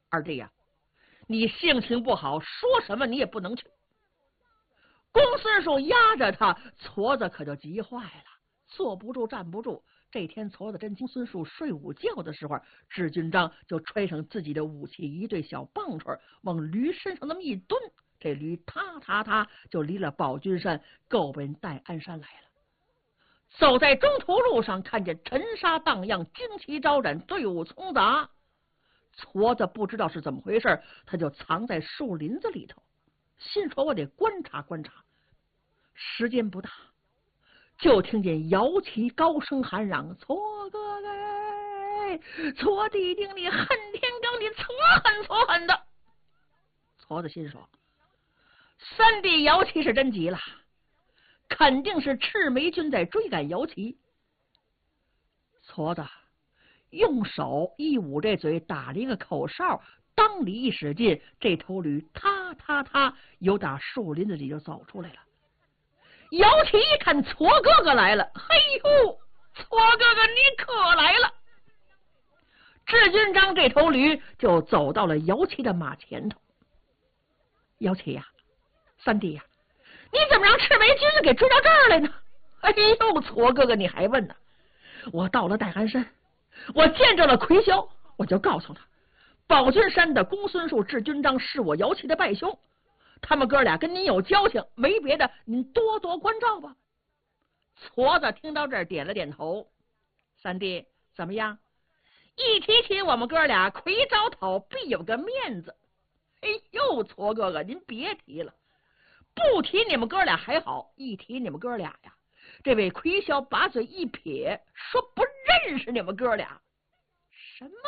二弟呀，你性情不好，说什么你也不能去。公孙述压着他，矬子可就急坏了，坐不住站不住。这天矬子跟公孙述睡午觉的时候，智军章就揣上自己的武器，一对小棒槌往驴身上那么一蹲，这驴踏就离了宝君山，够奔戴安山来了。走在中途路上，看见尘沙荡漾，旌旗招展，队伍匆杂。矬子不知道是怎么回事，他就藏在树林子里头，心说我得观察观察。时间不大，就听见姚旗高声喊嚷：“矬哥哥，矬弟弟，你恨天高，你矬狠的！”矬子心说，三弟姚旗是真急了，肯定是赤眉军在追赶姚旗。矬子用手一捂这嘴，打了一个口哨，当里一使劲，这头驴踏由打树林子里就走出来了。姚旗一看矬哥哥来了，嘿呦，矬哥哥你可来了！智军章这头驴就走到了姚旗的马前头。姚旗呀，三弟呀，你怎么让赤眉军给追到这儿来呢？哎呦，矬哥哥你还问呢？我到了戴安山，我见着了魁霄，我就告诉他，宝君山的公孙述、智军章是我姚旗的拜兄，他们哥俩跟您有交情，没别的，您多多关照吧。矬子听到这儿点了点头。三弟怎么样？一提起我们哥俩，魁招讨必有个面子。哎呦，矬哥哥您别提了，不提你们哥俩还好，一提你们哥俩呀，这位魁霄把嘴一撇，说不认识你们哥俩。什么？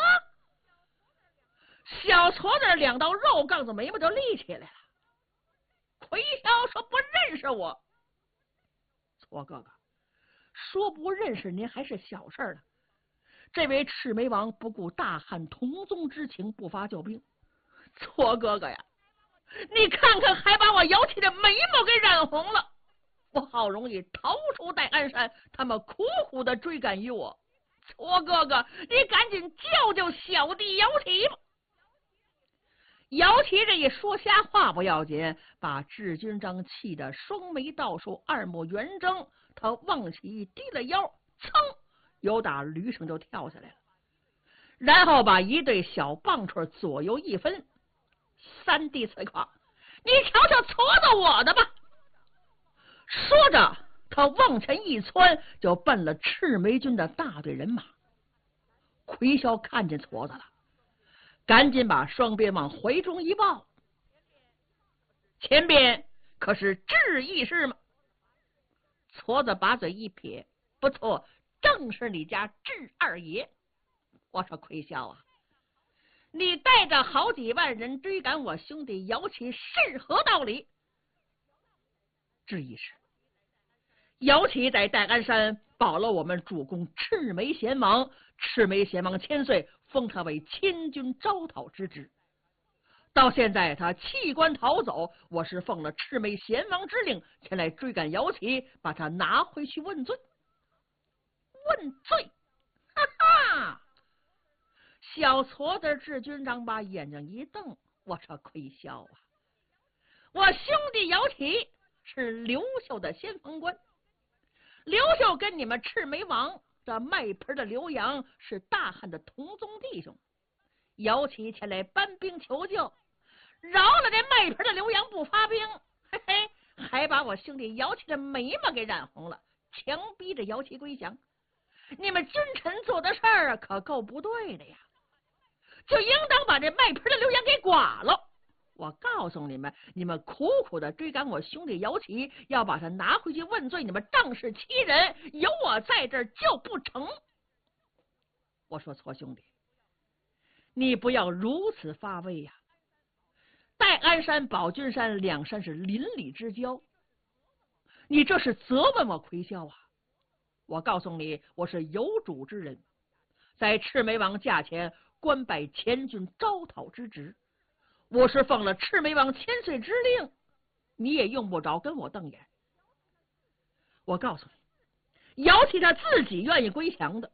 小矬子两道肉杠子眉毛就立起来了。魁霄说不认识我。矬哥哥说不认识您还是小事呢，这位赤眉王不顾大汉同宗之情，不发救兵。矬哥哥呀，你看看，还把我姚旗的眉毛给染红了。我好容易逃出戴安山，他们苦苦的追赶于我。矬哥哥，你赶紧救救小弟姚旗吧。姚旗这一说瞎话不要紧，把智军章气得双眉倒竖，二目圆睁。他往起低了腰，噌，由打驴上就跳下来了，然后把一对小棒槌左右一分。三弟此况，你瞧瞧矬子我的吧。说着，他往前一窜，就奔了赤眉军的大队人马。魁霄看见矬子了，赶紧把双鞭往怀中一抱：“前边可是智义士吗？”矬子把嘴一撇：“不错，正是你家智二爷。”我说：“魁霄啊，你带着好几万人追赶我兄弟姚旗，是何道理？”智义士，姚旗在戴安山保了我们主公赤眉贤王，赤眉贤王千岁，封他为千军招讨之职。到现在他弃官逃走，我是奉了赤眉贤王之令前来追赶姚旗，把他拿回去问罪。问罪？哈哈！小矬子智军章把眼睛一瞪：“我说魁霄啊，我兄弟姚旗是刘秀的先锋官，刘秀跟你们赤眉王这卖盆的刘洋是大汉的同宗弟兄，姚旗前来搬兵求救，饶了这卖盆的刘洋不发兵，嘿嘿，还把我兄弟姚旗的眉毛给染红了，强逼着姚旗归降。你们君臣做的事儿可够不对的呀，就应当把这卖盆的刘洋给剐了。我告诉你们，你们苦苦的追赶我兄弟姚旗，要把他拿回去问罪，你们仗势欺人，有我在这儿就不成。”我说：“矬兄弟，你不要如此发威呀！戴安山、宝君山两山是邻里之交，你这是责问我魁霄啊！我告诉你，我是有主之人，在赤眉王驾前官拜前军招讨之职，我是奉了赤眉王千岁之令，你也用不着跟我瞪眼。我告诉你，姚旗他自己愿意归降的，